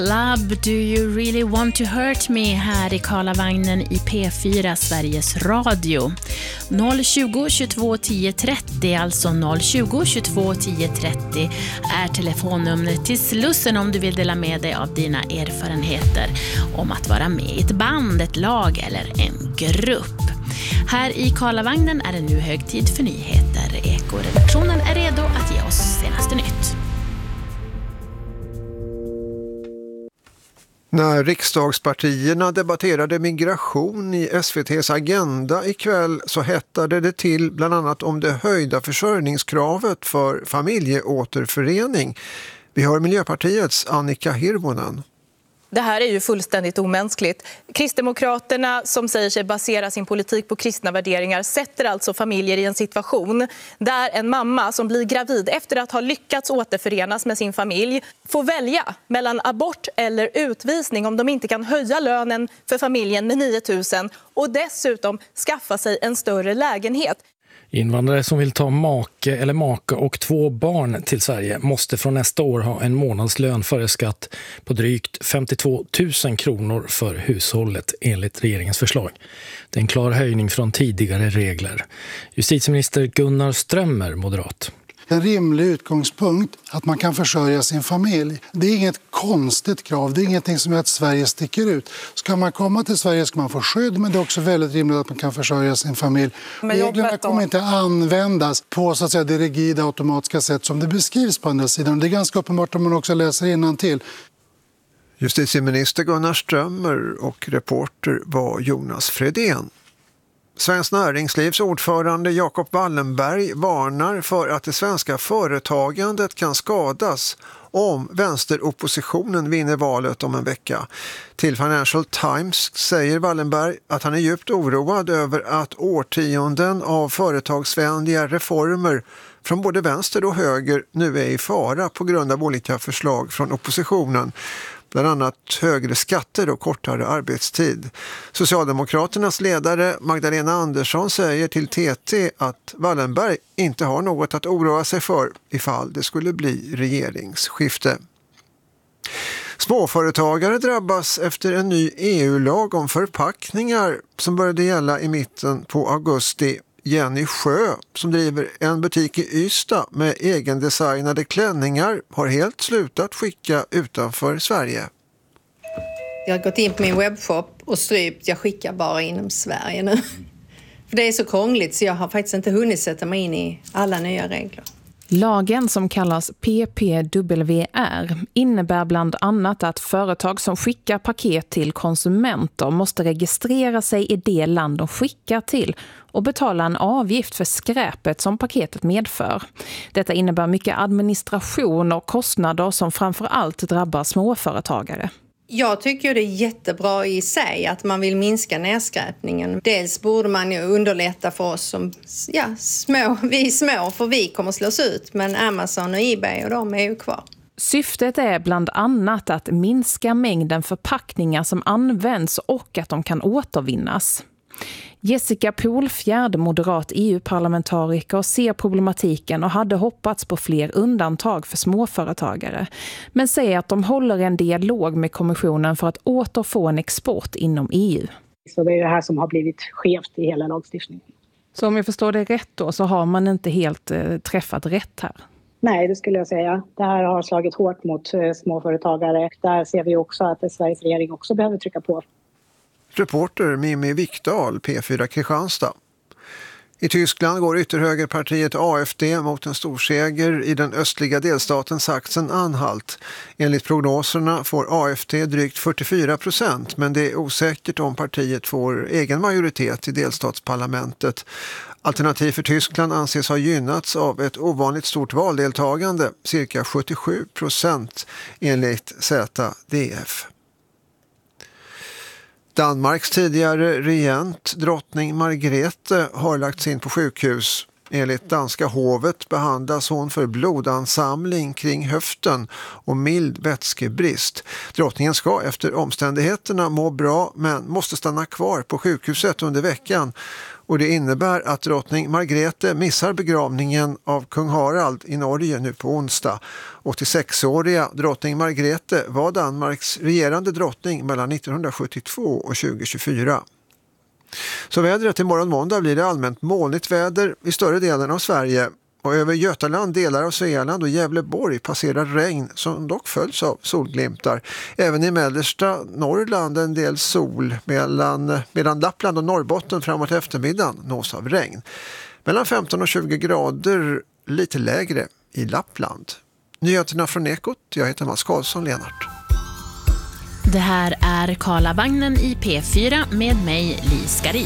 Love, do you really want to hurt me här i Karlavagnen i P4 Sveriges Radio. 020 22 10 30, alltså 020 22 10 30 är telefonnumret till Slussen om du vill dela med dig av dina erfarenheter om att vara med i ett band, ett lag eller en grupp. Här i Karlavagnen är det nu hög tid för nyheter. Ekoredaktionen är redo att ge oss senaste nytt. När riksdagspartierna debatterade migration i SVT:s Agenda ikväll så hettade det till bland annat om det höjda försörjningskravet för familjeåterförening. Vi har Miljöpartiets Annika Hirvonen. Det här är ju fullständigt omänskligt. Kristdemokraterna, som säger sig basera sin politik på kristna värderingar, sätter alltså familjer i en situation där en mamma som blir gravid efter att ha lyckats återförenas med sin familj får välja mellan abort eller utvisning om de inte kan höja lönen för familjen med 9 000 och dessutom skaffa sig en större lägenhet. Invandrare som vill ta make eller maka och 2 barn till Sverige måste från nästa år ha en månadslön före skatt på drygt 52 000 kronor för hushållet enligt regeringens förslag. Det är en klar höjning från tidigare regler. Justitieminister Gunnar Strömmer, moderat. En rimlig utgångspunkt att man kan försörja sin familj. Det är inget konstigt krav, det är ingenting som gör att Sverige sticker ut. Ska man komma till Sverige ska man få skydd, men det är också väldigt rimligt att man kan försörja sin familj. Reglerna kommer inte användas på så att säga, det rigida automatiska sätt som det beskrivs på andra sidan. Det är ganska uppenbart om man också läser innantill. Justitieminister Gunnar Strömmer och reporter var Jonas Fredén. Svenskt Näringslivs ordförande Jacob Wallenberg varnar för att det svenska företagandet kan skadas om vänsteroppositionen vinner valet om en vecka. Till Financial Times säger Wallenberg att han är djupt oroad över att årtionden av företagsvänliga reformer från både vänster och höger nu är i fara på grund av olika förslag från oppositionen. Bland annat högre skatter och kortare arbetstid. Socialdemokraternas ledare Magdalena Andersson säger till TT att Wallenberg inte har något att oroa sig för ifall det skulle bli regeringsskifte. Småföretagare drabbas efter en ny EU-lag om förpackningar som började gälla i mitten på augusti. Jenny Sjö, som driver en butik i Ystad med egendesignade klänningar, har helt slutat skicka utanför Sverige. Jag har gått in på min webbshop och strypt, jag skickar bara inom Sverige nu. För det är så krångligt så jag har faktiskt inte hunnit sätta mig in i alla nya regler. Lagen som kallas PPWR innebär bland annat att företag som skickar paket till konsumenter måste registrera sig i det land de skickar till och betala en avgift för skräpet som paketet medför. Detta innebär mycket administration och kostnader som framför allt drabbar småföretagare. Jag tycker det är jättebra i sig att man vill minska nedskräpningen. Dels borde man ju underlätta för oss som vi är små, för vi kommer slås ut. Men Amazon och eBay och de är ju kvar. Syftet är bland annat att minska mängden förpackningar som används och att de kan återvinnas. Jessica Polfjärd, moderat EU-parlamentariker, ser problematiken och hade hoppats på fler undantag för småföretagare. Men säger att de håller en dialog med kommissionen för att återfå en export inom EU. Så det är det här som har blivit skevt i hela lagstiftningen. Så om jag förstår det rätt då så har man inte helt träffat rätt här? Nej, det skulle jag säga. Det här har slagit hårt mot småföretagare. Där ser vi också att Sveriges regering också behöver trycka på. Reporter Mimmi Vikdahl, P4 Kristianstad. I Tyskland går ytterhögerpartiet AfD mot en storseger i den östliga delstaten Sachsen-Anhalt. Enligt prognoserna får AfD drygt 44%, men det är osäkert om partiet får egen majoritet i delstatsparlamentet. Alternativ för Tyskland anses ha gynnats av ett ovanligt stort valdeltagande, cirka 77% enligt ZDF. Danmarks tidigare regent, drottning Margrethe, har lagts in på sjukhus. Enligt danska hovet behandlas hon för blodansamling kring höften och mild vätskebrist. Drottningen ska efter omständigheterna må bra men måste stanna kvar på sjukhuset under veckan. och det innebär att drottning Margrethe missar begravningen av kung Harald i Norge nu på onsdag. 86-åriga drottning Margrethe var Danmarks regerande drottning mellan 1972 och 2024. Så vädret imorgon måndag blir det allmänt molnigt väder i större delen av Sverige. Och över Götaland, delar av Svealand och Gävleborg passerar regn som dock följs av solglimtar. Även i mellersta Norrland en del sol medan Lappland och Norrbotten framåt eftermiddagen nås av regn. Mellan 15 och 20 grader lite lägre i Lappland. Nyheterna från Ekot, jag heter Mats Karlsson Lenart. Det här är Karlavagnen i P4 med mig, Li Skarin.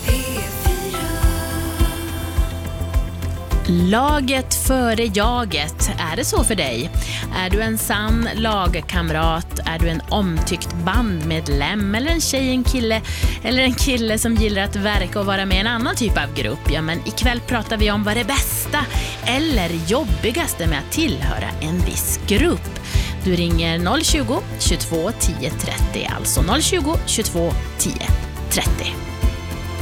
Laget före jaget, är det så för dig? Är du en sann lagkamrat? Är du en omtyckt bandmedlem? Eller en tjej, en kille? Eller en kille som gillar att verka och vara med i en annan typ av grupp? Ja, men ikväll pratar vi om vad det bästa eller jobbigaste med att tillhöra en viss grupp. Du ringer 020 22 10 30, alltså 020 22 10 30.